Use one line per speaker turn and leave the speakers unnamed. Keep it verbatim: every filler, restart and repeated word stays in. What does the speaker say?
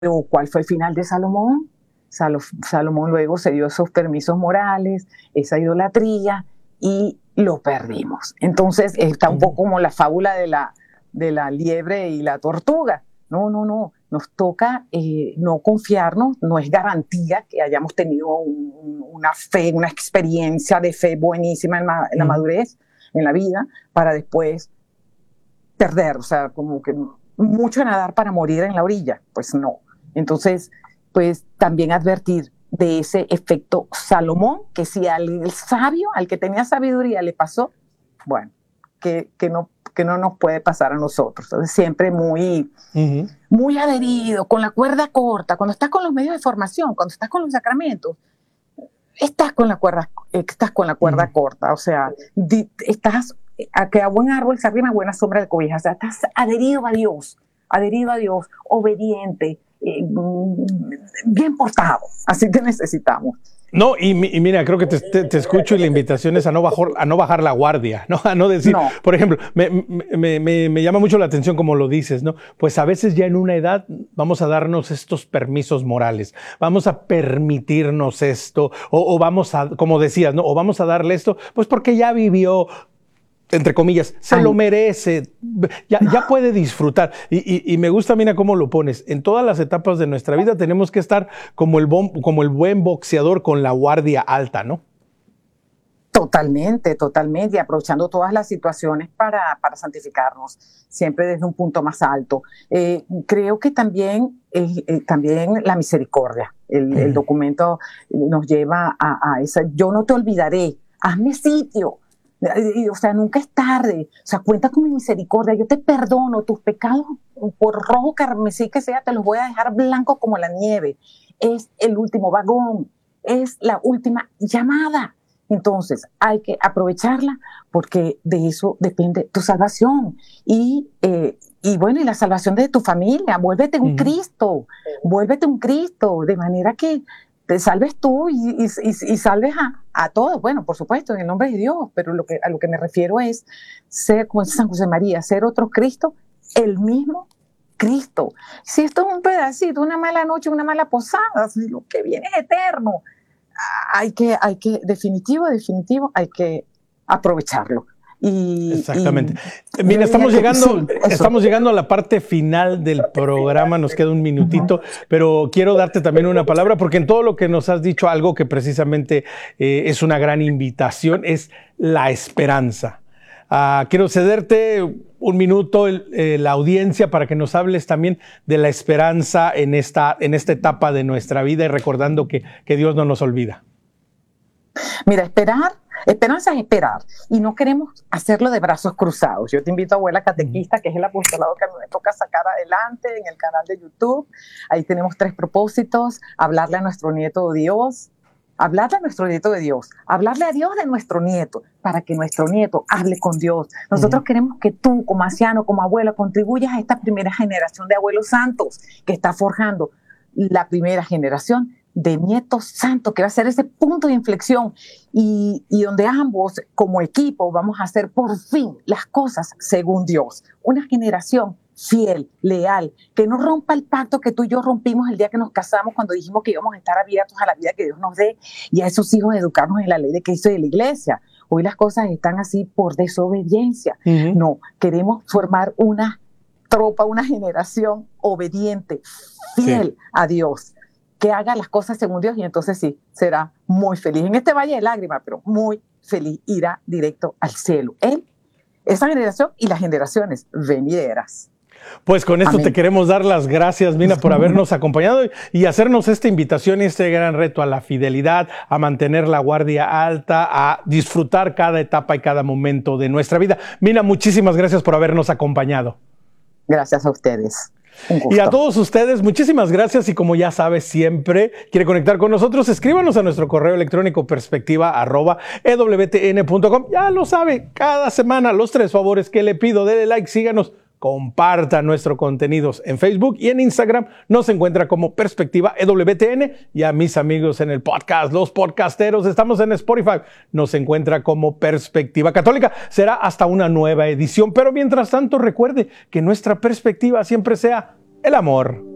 Pero ¿cuál fue el final de Salomón? Salomón luego se dio esos permisos morales, esa idolatría, y lo perdimos. Entonces está un poco como la fábula de la, de la liebre y la tortuga. No, no, no. Nos toca eh, no confiarnos, no es garantía que hayamos tenido un, una fe, una experiencia de fe buenísima en la, en la madurez, en la vida, para después perder. O sea, como que mucho nadar para morir en la orilla. Pues no. Entonces, pues también advertir de ese efecto Salomón, que si al sabio, al que tenía sabiduría le pasó, bueno, que, que, no, que no nos puede pasar a nosotros. Entonces siempre muy, uh-huh. muy adherido, con la cuerda corta. Cuando estás con los medios de formación, cuando estás con los sacramentos, estás con la cuerda, estás con la cuerda uh-huh. corta. O sea, di, estás a que a buen árbol se arrima buena sombra de cobija. O sea, estás adherido a Dios, adherido a Dios, obediente, Eh, bien portado, así que necesitamos.
No, y, y mira, creo que te, te, te escucho y la invitación es a no bajar, a no bajar la guardia, ¿no? A no decir, no. Por ejemplo, me, me, me, me llama mucho la atención como lo dices, ¿no? Pues a veces ya en una edad vamos a darnos estos permisos morales, vamos a permitirnos esto, o, o vamos a, como decías, ¿no? O vamos a darle esto, pues porque ya vivió, entre comillas, se Ay. lo merece, ya, ya puede disfrutar. Y, y, y me gusta, mira cómo lo pones. En todas las etapas de nuestra vida tenemos que estar como el, bom, como el buen boxeador con la guardia alta, ¿no?
Totalmente, totalmente, y aprovechando todas las situaciones para, para santificarnos, siempre desde un punto más alto. Eh, creo que también, eh, eh, también la misericordia, el, mm. el documento nos lleva a, a esa, yo no te olvidaré, hazme sitio. O sea, nunca es tarde. O sea, cuenta con mi misericordia. Yo te perdono tus pecados, por rojo carmesí que sea, te los voy a dejar blancos como la nieve. Es el último vagón, es la última llamada. Entonces, hay que aprovecharla porque de eso depende tu salvación. Y, eh, y bueno, y la salvación de tu familia. Vuélvete un uh-huh. Cristo, vuélvete un Cristo, de manera que te salves tú y, y, y, y salves a, a todos. Bueno, por supuesto, en el nombre de Dios, pero lo que, a lo que me refiero es ser, como dice San José María, ser otro Cristo, el mismo Cristo. Si esto es un pedacito, una mala noche, una mala posada, lo que viene es eterno. Hay que, hay que, definitivo, definitivo, hay que aprovecharlo. Y,
Exactamente. Y, Mira, estamos llegando, sí, estamos llegando a la parte final del programa, nos queda un minutito, uh-huh. pero quiero darte también una palabra, porque en todo lo que nos has dicho, algo que precisamente eh, es una gran invitación, es la esperanza. Uh, quiero cederte un minuto el, eh, la audiencia para que nos hables también de la esperanza en esta, en esta etapa de nuestra vida y recordando que, que Dios no nos olvida.
Mira, esperar, esperanza es esperar y no queremos hacerlo de brazos cruzados. Yo te invito a Abuela Catequista, que es el apostolado que me toca sacar adelante en el canal de YouTube. Ahí tenemos tres propósitos: hablarle a nuestro nieto de Dios, hablarle a nuestro nieto de Dios, hablarle a Dios de nuestro nieto, para que nuestro nieto hable con Dios. Nosotros uh-huh. queremos que tú, como anciano, como abuela, contribuyas a esta primera generación de abuelos santos que está forjando la primera generación de nietos santos, que va a ser ese punto de inflexión y, y donde ambos, como equipo, vamos a hacer por fin las cosas según Dios. Una generación fiel, leal, que no rompa el pacto que tú y yo rompimos el día que nos casamos, cuando dijimos que íbamos a estar abiertos a la vida que Dios nos dé y a esos hijos educarnos en la ley de Cristo y de la iglesia. Hoy las cosas están así por desobediencia. Uh-huh. No, queremos formar una tropa, una generación obediente, fiel sí. a Dios, que haga las cosas según Dios, y entonces sí, será muy feliz. En este valle de lágrimas, pero muy feliz, irá directo al cielo. Él, esa generación y las generaciones venideras.
Pues con esto
Amén.
Te queremos dar las gracias, Mina, por habernos acompañado y hacernos esta invitación y este gran reto a la fidelidad, a mantener la guardia alta, a disfrutar cada etapa y cada momento de nuestra vida. Mina, muchísimas gracias por habernos acompañado.
Gracias a ustedes.
Y a todos ustedes, muchísimas gracias, y como ya sabes, siempre quiere conectar con nosotros, escríbanos a nuestro correo electrónico perspectiva arroba e w t n punto com. Ya lo sabe, cada semana los tres favores que le pido: dele like, síganos, comparta nuestro contenido en Facebook y en Instagram. Nos encuentra como Perspectiva E W T N, y a mis amigos en el podcast, los podcasteros, estamos en Spotify, nos encuentra como Perspectiva Católica. Será hasta una nueva edición, pero mientras tanto recuerde que nuestra perspectiva siempre sea el amor.